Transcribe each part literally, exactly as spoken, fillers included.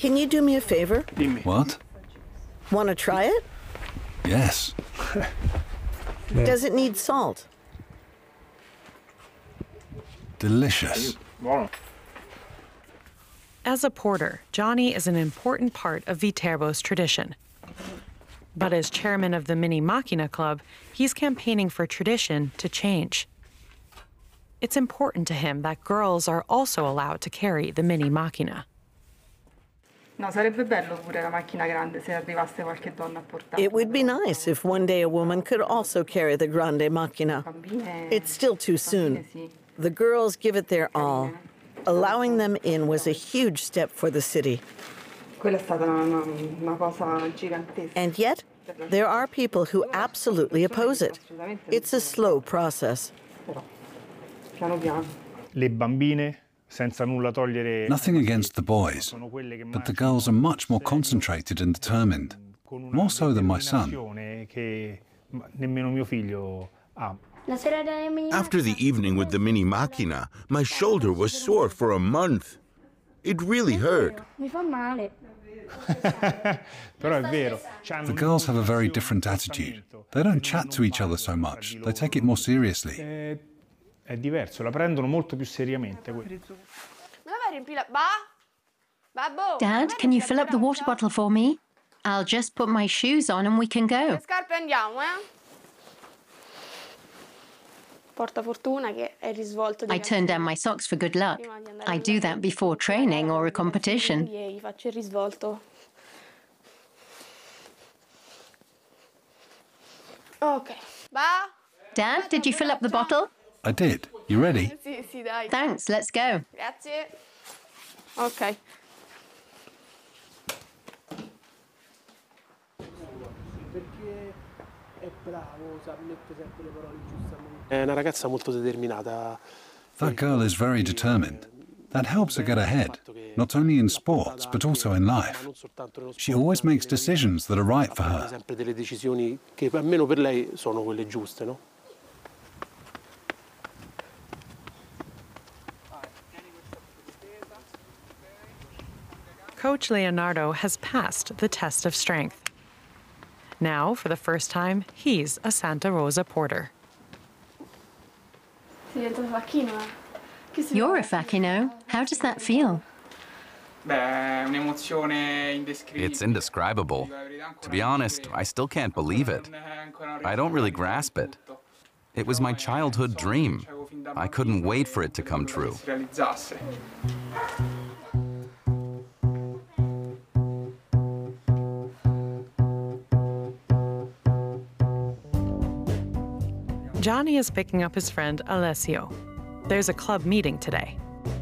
Can you do me a favor? What? Want to try it? Yes. Does it need salt? Delicious. As a porter, Johnny is an important part of Viterbo's tradition. But as chairman of the Mini Machina Club, he's campaigning for tradition to change. It's important to him that girls are also allowed to carry the Mini Machina. It would be nice if one day a woman could also carry the Grande Macchina. It's still too soon. The girls give it their all. Allowing them in was a huge step for the city. And yet, there are people who absolutely oppose it. It's a slow process. Nothing against the boys, but the girls are much more concentrated and determined, more so than my son. After the evening with the Mini Machina, my shoulder was sore for a month. It really hurt. The girls have a very different attitude. They don't chat to each other so much. They take it more seriously. Dad, can you fill up the water bottle for me? I'll just put my shoes on and we can go. I turn down my socks for good luck. I do that before training or a competition. Dad, did you fill up the bottle? I did. You ready? Thanks, let's go. Okay. That girl is very determined. That helps her get ahead, not only in sports, but also in life. She always makes decisions that are right for her. Coach Leonardo has passed the test of strength. Now, for the first time, he's a Santa Rosa porter. You're a facchino. How does that feel? It's indescribable. To be honest, I still can't believe it. I don't really grasp it. It was my childhood dream. I couldn't wait for it to come true. Johnny is picking up his friend Alessio. There's a club meeting today.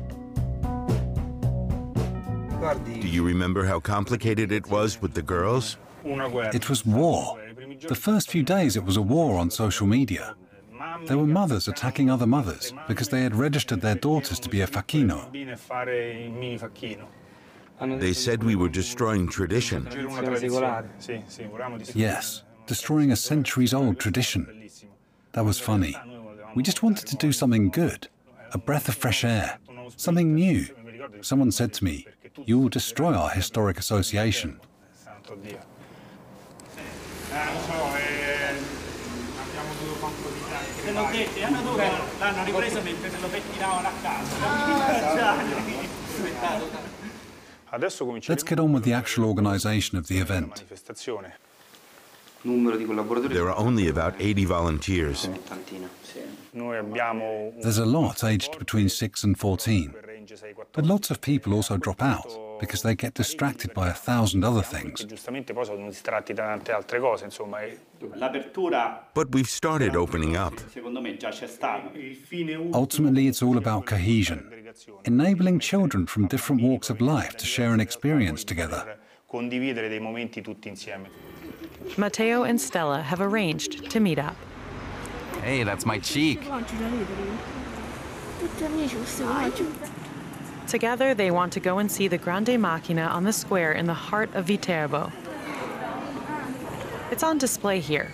Do you remember how complicated it was with the girls? It was war. The first few days it was a war on social media. There were mothers attacking other mothers because they had registered their daughters to be a facchino. They said we were destroying tradition. Yes, destroying a centuries-old tradition. That was funny. We just wanted to do something good, a breath of fresh air, something new. Someone said to me, "You will destroy our historic association." Let's get on with the actual organization of the event. There are only about eighty volunteers. There's a lot aged between six and fourteen. But lots of people also drop out because they get distracted by a thousand other things. But we've started opening up. Ultimately, it's all about cohesion, enabling children from different walks of life to share an experience together. Matteo and Stella have arranged to meet up. Hey, that's my cheek. Together, they want to go and see the Grande Macchina on the square in the heart of Viterbo. It's on display here,